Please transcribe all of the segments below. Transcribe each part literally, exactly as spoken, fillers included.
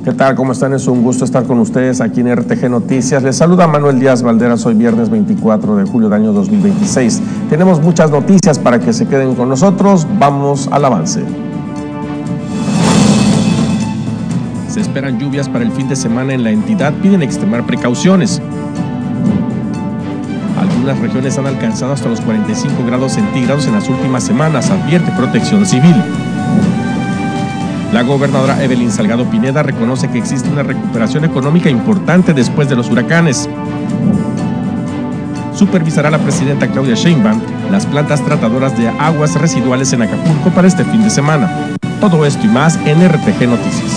¿Qué tal? ¿Cómo están? Es un gusto estar con ustedes aquí en R T G Noticias. Les saluda Manuel Díaz Valderas, hoy viernes veinticuatro de julio del año dos mil veintiséis. Tenemos muchas noticias para que se queden con nosotros. Vamos al avance. Se esperan lluvias para el fin de semana en la entidad, piden extremar precauciones. Algunas regiones han alcanzado hasta los cuarenta y cinco grados centígrados en las últimas semanas, advierte Protección Civil. La gobernadora Evelyn Salgado Pineda reconoce que existe una recuperación económica importante después de los huracanes. Supervisará la presidenta Claudia Sheinbaum las plantas tratadoras de aguas residuales en Acapulco para este fin de semana. Todo esto y más en R T G Noticias.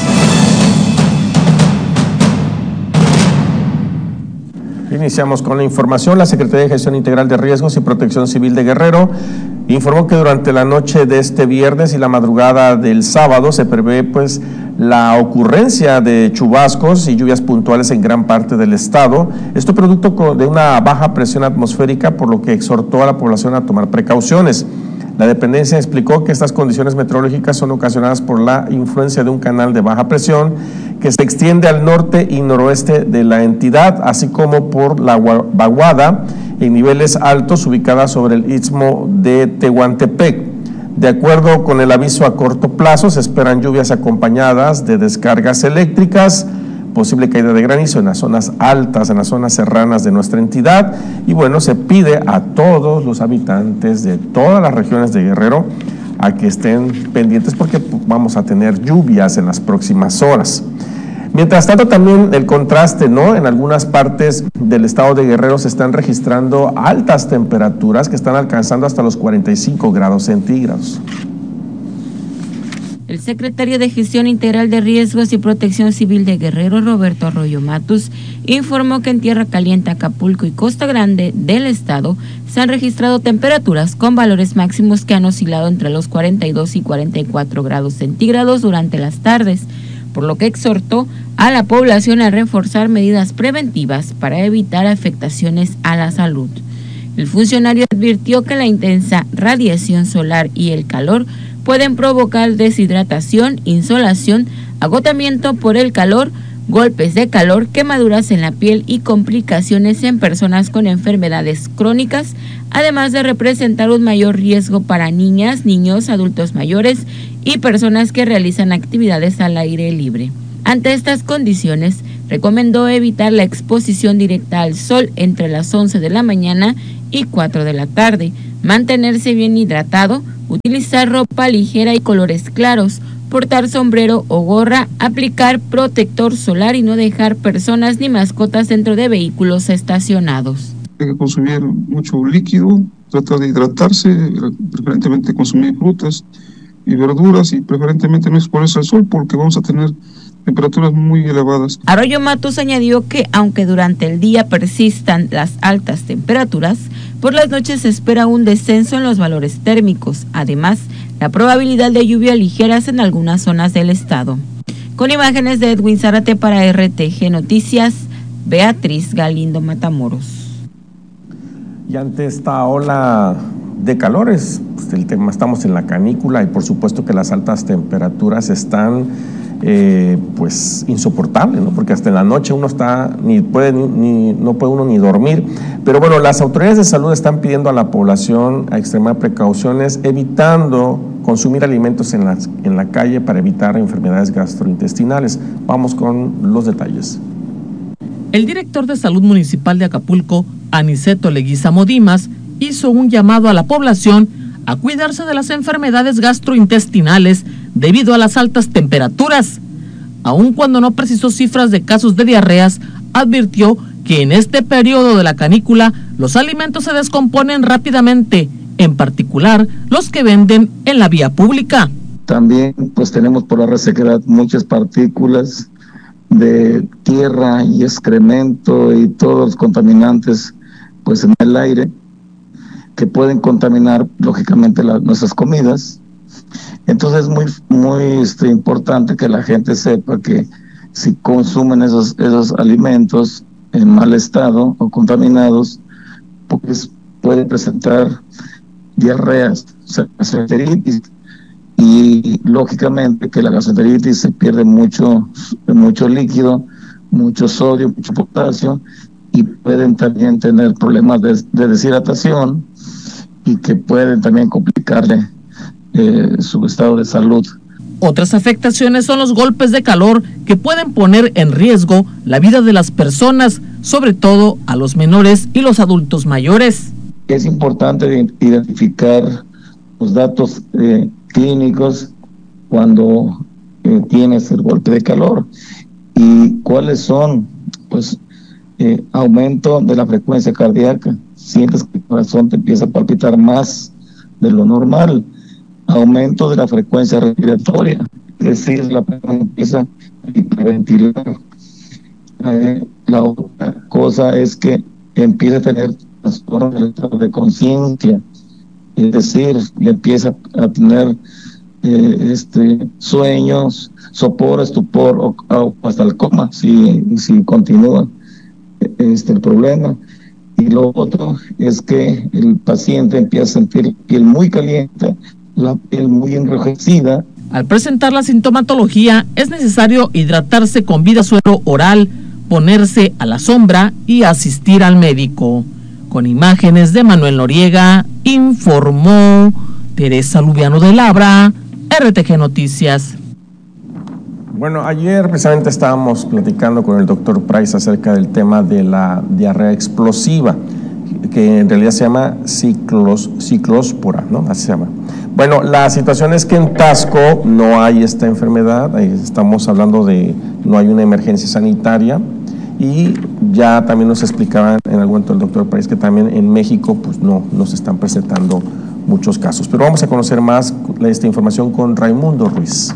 Iniciamos con la información. La Secretaría de Gestión Integral de Riesgos y Protección Civil de Guerrero informó que durante la noche de este viernes y la madrugada del sábado se prevé pues la ocurrencia de chubascos y lluvias puntuales en gran parte del estado. Esto producto de una baja presión atmosférica, por lo que exhortó a la población a tomar precauciones. La dependencia explicó que estas condiciones meteorológicas son ocasionadas por la influencia de un canal de baja presión que se extiende al norte y noroeste de la entidad, así como por la vaguada en niveles altos ubicada sobre el istmo de Tehuantepec. De acuerdo con el aviso a corto plazo, se esperan lluvias acompañadas de descargas eléctricas, posible caída de granizo en las zonas altas, en las zonas serranas de nuestra entidad, y bueno, se pide a todos los habitantes de todas las regiones de Guerrero a que estén pendientes porque vamos a tener lluvias en las próximas horas. Mientras tanto, también el contraste, ¿no? En algunas partes del estado de Guerrero se están registrando altas temperaturas que están alcanzando hasta los cuarenta y cinco grados centígrados. El secretario de Gestión Integral de Riesgos y Protección Civil de Guerrero, Roberto Arroyo Matus, informó que en Tierra Caliente, Acapulco y Costa Grande del estado se han registrado temperaturas con valores máximos que han oscilado entre los cuarenta y dos y cuarenta y cuatro grados centígrados durante las tardes, por lo que exhortó a la población a reforzar medidas preventivas para evitar afectaciones a la salud. El funcionario advirtió que la intensa radiación solar y el calor pueden provocar deshidratación, insolación, agotamiento por el calor, golpes de calor, quemaduras en la piel y complicaciones en personas con enfermedades crónicas, además de representar un mayor riesgo para niñas, niños, adultos mayores y personas que realizan actividades al aire libre. Ante estas condiciones, recomendó evitar la exposición directa al sol entre las once de la mañana y cuatro de la tarde, mantenerse bien hidratado, utilizar ropa ligera y colores claros, portar sombrero o gorra, aplicar protector solar y no dejar personas ni mascotas dentro de vehículos estacionados. Hay que consumir mucho líquido, tratar de hidratarse, preferentemente consumir frutas y verduras y preferentemente no exponerse al sol porque vamos a tener temperaturas muy elevadas. Arroyo Matus añadió que aunque durante el día persistan las altas temperaturas, por las noches se espera un descenso en los valores térmicos, además la probabilidad de lluvia ligeras en algunas zonas del estado. Con imágenes de Edwin Zárate para R T G Noticias, Beatriz Galindo Matamoros. Y ante esta ola de calores, pues el tema, estamos en la canícula y por supuesto que las altas temperaturas están eh, pues insoportables, ¿no? Porque hasta en la noche uno está, ni puede, ni, ni, no puede uno ni dormir. Pero bueno, las autoridades de salud están pidiendo a la población a extremar precauciones, evitando consumir alimentos en la, en la calle para evitar enfermedades gastrointestinales. Vamos con los detalles. El director de Salud Municipal de Acapulco, Aniceto Leguizamo Dimas, hizo un llamado a la población a cuidarse de las enfermedades gastrointestinales debido a las altas temperaturas. Aun cuando no precisó cifras de casos de diarreas, advirtió que en este periodo de la canícula los alimentos se descomponen rápidamente, en particular los que venden en la vía pública. También pues tenemos por la resequedad muchas partículas de tierra y excremento y todos los contaminantes pues en el aire que pueden contaminar lógicamente la, nuestras comidas. Entonces es muy muy este, importante que la gente sepa que si consumen esos esos alimentos en mal estado o contaminados, pues puede presentar diarreas, gastroenteritis y lógicamente que la gastroenteritis se pierde mucho, mucho líquido, mucho sodio, mucho potasio, y pueden también tener problemas de, de deshidratación y que pueden también complicarle eh, su estado de salud. Otras afectaciones son los golpes de calor que pueden poner en riesgo la vida de las personas, sobre todo a los menores y los adultos mayores. Es importante identificar los datos eh, clínicos cuando eh, tienes el golpe de calor y cuáles son, pues, eh, aumento de la frecuencia cardíaca, sientes que el corazón te empieza a palpitar más de lo normal, aumento de la frecuencia respiratoria, es decir, la persona empieza a hiperventilar. Eh, la otra cosa es que empieza a tener trastornos del estado de conciencia, es decir, le empieza a tener eh, este sueños, sopor, estupor o, o hasta el coma si, si continúa este el problema. Y lo otro es que el paciente empieza a sentir piel muy caliente, la piel muy enrojecida. Al presentar la sintomatología es necesario hidratarse con vida suero oral, ponerse a la sombra y asistir al médico. Con imágenes de Manuel Noriega, informó Teresa Lubiano de Labra, R T G Noticias. Bueno, ayer precisamente estábamos platicando con el doctor Price acerca del tema de la diarrea explosiva, que en realidad se llama ciclos, ciclospora, ¿no? Así se llama. Bueno, la situación es que en Taxco no hay esta enfermedad, estamos hablando de no hay una emergencia sanitaria, y ya también nos explicaban en algún momento el doctor Price que también en México pues no nos están presentando muchos casos. Pero vamos a conocer más esta información con Raimundo Ruiz.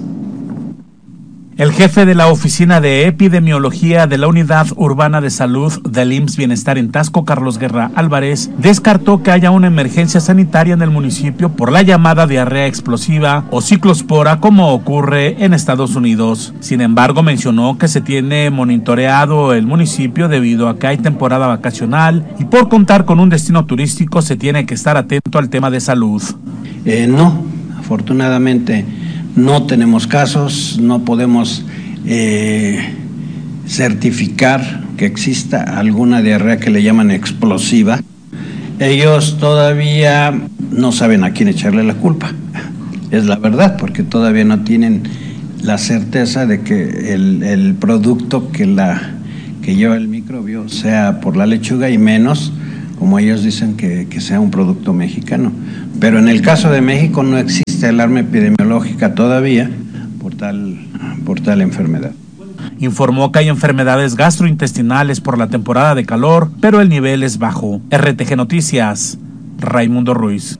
El jefe de la Oficina de Epidemiología de la Unidad Urbana de Salud del I M S S Bienestar en Taxco, Carlos Guerra Álvarez, descartó que haya una emergencia sanitaria en el municipio por la llamada diarrea explosiva o ciclospora como ocurre en Estados Unidos. Sin embargo, mencionó que se tiene monitoreado el municipio debido a que hay temporada vacacional y por contar con un destino turístico se tiene que estar atento al tema de salud. Eh, no, afortunadamente no tenemos casos, no podemos eh, certificar que exista alguna diarrea que le llaman explosiva. Ellos todavía no saben a quién echarle la culpa, es la verdad, porque todavía no tienen la certeza de que el, el producto que, la, que lleva el microbio sea por la lechuga y menos, como ellos dicen, que, que sea un producto mexicano. Pero en el caso de México no existe alarma epidemiológica todavía por tal, por tal enfermedad. Informó que hay enfermedades gastrointestinales por la temporada de calor, pero el nivel es bajo. R T G Noticias, Raimundo Ruiz.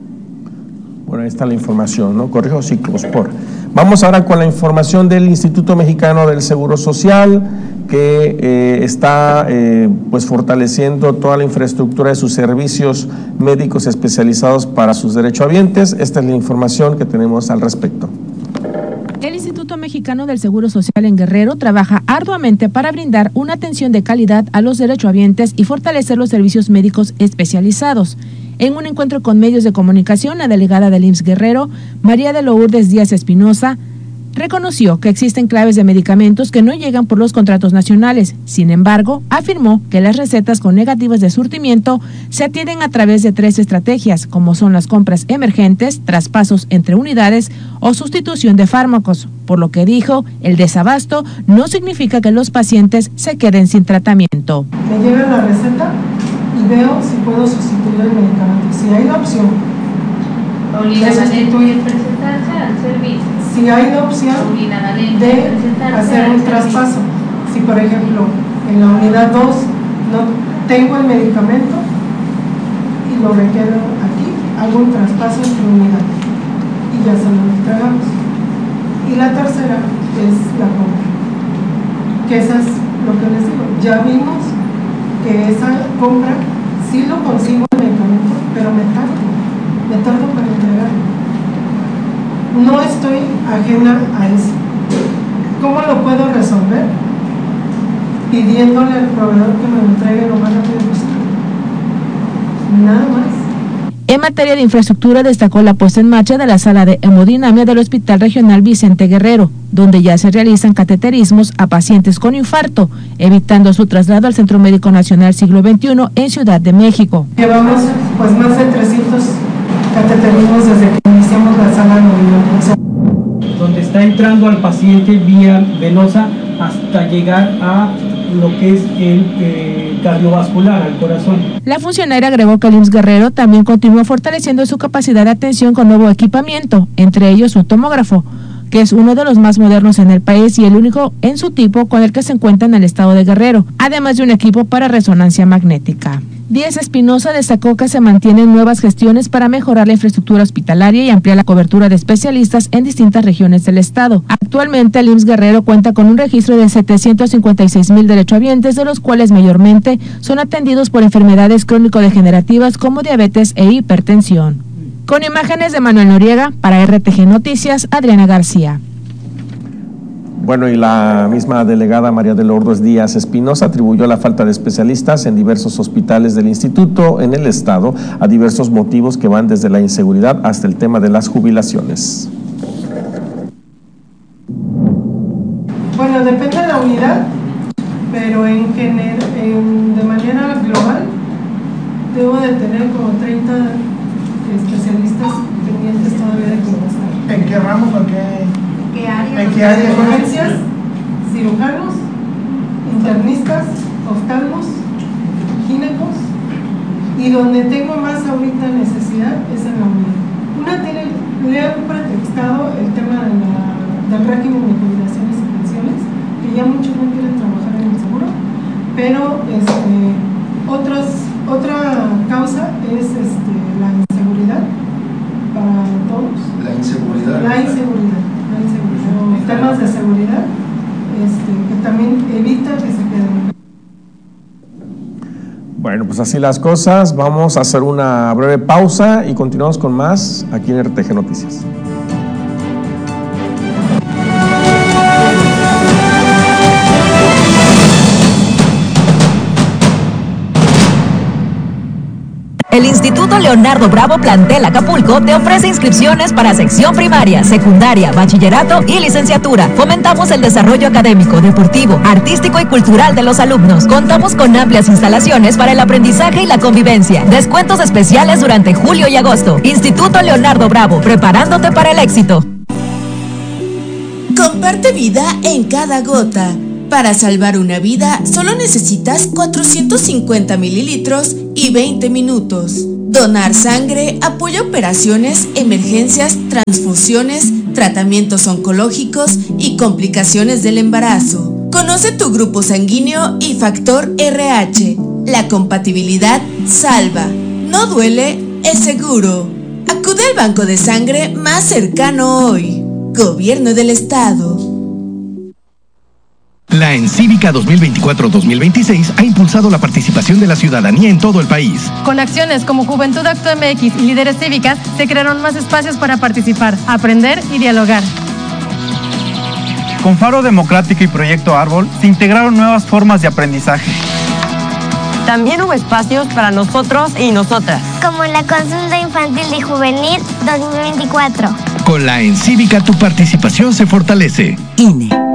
Bueno, ahí está la información, ¿no? Corrijo, ciclospor. Vamos ahora con la información del Instituto Mexicano del Seguro Social, que eh, está eh, pues fortaleciendo toda la infraestructura de sus servicios médicos especializados para sus derechohabientes. Esta es la información que tenemos al respecto. El Instituto Mexicano del Seguro Social en Guerrero trabaja arduamente para brindar una atención de calidad a los derechohabientes y fortalecer los servicios médicos especializados. En un encuentro con medios de comunicación, la delegada del I M S S Guerrero, María de Lourdes Díaz Espinosa, reconoció que existen claves de medicamentos que no llegan por los contratos nacionales. Sin embargo, afirmó que las recetas con negativas de surtimiento se atienden a través de tres estrategias, como son las compras emergentes, traspasos entre unidades o sustitución de fármacos. Por lo que dijo, el desabasto no significa que los pacientes se queden sin tratamiento. Me llega la receta y veo si puedo sustituir el medicamento. Si hay la opción de sustituir, presentarse al servicio. Si hay la opción de hacer un traspaso, si por ejemplo en la unidad dos no tengo el medicamento y lo requiero aquí, hago un traspaso entre unidades y ya se lo entregamos. Y la tercera es la compra, que esa es lo que les digo, ya vimos que esa compra sí lo consigo el medicamento, pero me tardo, me tardo para entregarlo. No estoy ajena a eso. ¿Cómo lo puedo resolver? Pidiéndole al proveedor que me lo entregue lo más rápido posible. Nada más. En materia de infraestructura, destacó la puesta en marcha de la sala de hemodinamia del Hospital Regional Vicente Guerrero, donde ya se realizan cateterismos a pacientes con infarto, evitando su traslado al Centro Médico Nacional Siglo veintiuno en Ciudad de México. Llevamos pues más de trescientos cateterismos desde que iniciamos la sala de hemodinamia. Donde está entrando al paciente vía venosa hasta llegar a lo que es el eh, cardiovascular, al corazón. La funcionaria agregó que el I M S S Guerrero también continúa fortaleciendo su capacidad de atención con nuevo equipamiento, entre ellos un tomógrafo, que es uno de los más modernos en el país y el único en su tipo con el que se encuentra en el estado de Guerrero, además de un equipo para resonancia magnética. Díaz Espinosa destacó que se mantienen nuevas gestiones para mejorar la infraestructura hospitalaria y ampliar la cobertura de especialistas en distintas regiones del estado. Actualmente el I M S S Guerrero cuenta con un registro de setecientos cincuenta y seis mil derechohabientes, de los cuales mayormente son atendidos por enfermedades crónico-degenerativas como diabetes e hipertensión. Con imágenes de Manuel Noriega, para R T G Noticias, Adriana García. Bueno, y la misma delegada María de Lourdes Díaz Espinosa atribuyó la falta de especialistas en diversos hospitales del instituto en el estado a diversos motivos que van desde la inseguridad hasta el tema de las jubilaciones. Bueno, depende de la unidad, pero en general, de manera global, debo de tener como treinta especialistas pendientes todavía de contratar. ¿En qué ramos o qué? ¿Qué áreas? ¿En qué áreas? Urgencias, cirujanos, internistas, oftalmos, ginecos, y donde tengo más ahorita necesidad es en la unidad. Una tiene, le han pretextado el tema de la, del régimen de jubilaciones y pensiones, que ya muchos no quieren trabajar en el seguro, pero este, otros, otra causa es este, la inseguridad para todos. La inseguridad. La inseguridad. Temas de seguridad este, que también evita que se queden. Bueno, pues así las cosas. Vamos a hacer una breve pausa y continuamos con más aquí en R T G Noticias. El Instituto Leonardo Bravo Plantel Acapulco te ofrece inscripciones para sección primaria, secundaria, bachillerato y licenciatura. Fomentamos el desarrollo académico, deportivo, artístico y cultural de los alumnos. Contamos con amplias instalaciones para el aprendizaje y la convivencia. Descuentos especiales durante julio y agosto. Instituto Leonardo Bravo, preparándote para el éxito. Comparte vida en cada gota. Para salvar una vida, solo necesitas cuatrocientos cincuenta mililitros y veinte minutos. Donar sangre apoya operaciones, emergencias, transfusiones, tratamientos oncológicos y complicaciones del embarazo. Conoce tu grupo sanguíneo y factor R H. La compatibilidad salva. No duele, es seguro. Acude al banco de sangre más cercano hoy. Gobierno del Estado. La Encívica dos mil veinticuatro dos mil veintiséis ha impulsado la participación de la ciudadanía en todo el país. Con acciones como Juventud Acto M X y Líderes Cívicas, se crearon más espacios para participar, aprender y dialogar. Con Faro Democrático y Proyecto Árbol, se integraron nuevas formas de aprendizaje. También hubo espacios para nosotros y nosotras. Como la consulta infantil y juvenil dos mil veinticuatro. Con la Encívica tu participación se fortalece. I N E.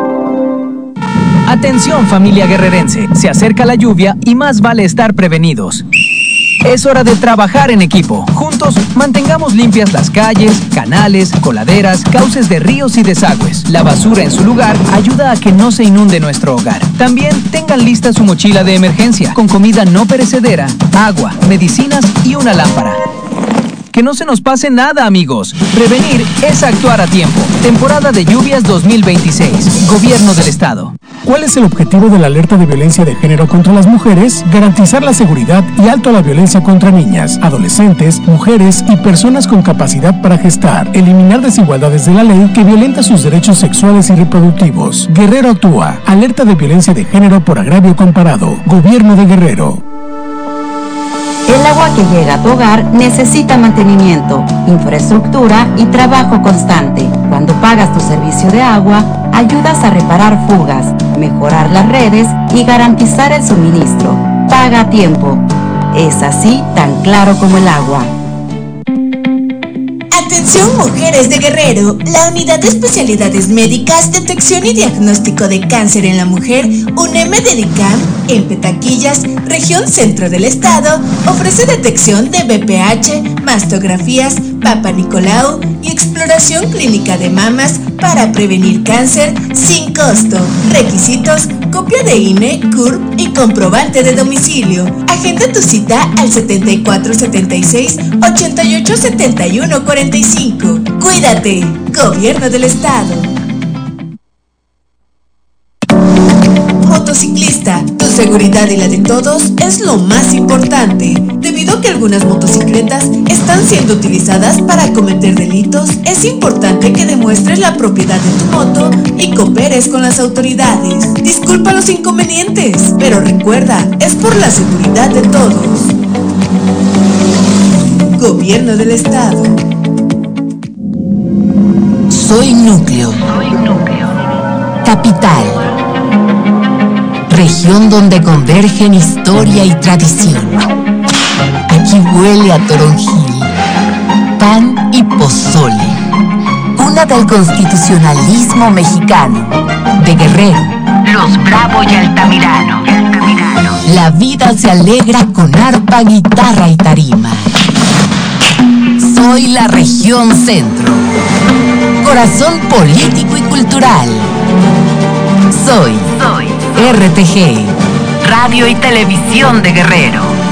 Atención familia guerrerense, se acerca la lluvia y más vale estar prevenidos. Es hora de trabajar en equipo. Juntos, mantengamos limpias las calles, canales, coladeras, cauces de ríos y desagües. La basura en su lugar ayuda a que no se inunde nuestro hogar. También tengan lista su mochila de emergencia, con comida no perecedera, agua, medicinas y una lámpara. Que no se nos pase nada, amigos. Prevenir es actuar a tiempo. Temporada de lluvias dos mil veintiséis. Gobierno del Estado. ¿Cuál es el objetivo de la alerta de violencia de género contra las mujeres? Garantizar la seguridad y alto a la violencia contra niñas, adolescentes, mujeres y personas con capacidad para gestar. Eliminar desigualdades de la ley que violenta sus derechos sexuales y reproductivos. Guerrero actúa. Alerta de violencia de género por agravio comparado. Gobierno de Guerrero. El agua que llega a tu hogar necesita mantenimiento, infraestructura y trabajo constante. Cuando pagas tu servicio de agua, ayudas a reparar fugas, mejorar las redes y garantizar el suministro. Paga a tiempo. Es así tan claro como el agua. Atención mujeres de Guerrero, la Unidad de Especialidades Médicas, Detección y Diagnóstico de Cáncer en la Mujer, UNEM de DICAM, en Petaquillas, región centro del estado, ofrece detección de B P H, mastografías, Papa Nicolau y exploración clínica de mamas para prevenir cáncer sin costo. Requisitos: copia de I N E, C U R P y comprobante de domicilio. Agenda tu cita al setenta y cuatro setenta y seis, ochenta y ocho setenta y uno cuarenta y cinco. Cuídate, Gobierno del Estado. Motociclista, tu seguridad y la de todos es lo más importante. Debido a que algunas motocicletas están siendo utilizadas para cometer delitos, es importante que demuestres la propiedad de tu moto y cooperes con las autoridades. Disculpa los inconvenientes, pero recuerda, es por la seguridad de todos. Gobierno del Estado. Soy núcleo. Soy núcleo. Capital. Región donde convergen historia y tradición. Aquí huele a toronjil, pan y pozole. Cuna del constitucionalismo mexicano. De Guerrero, Los Bravo y Altamirano. La vida se alegra con arpa, guitarra y tarima. Soy la región centro. Corazón político y cultural. Soy, Soy. R T G, Radio y Televisión de Guerrero.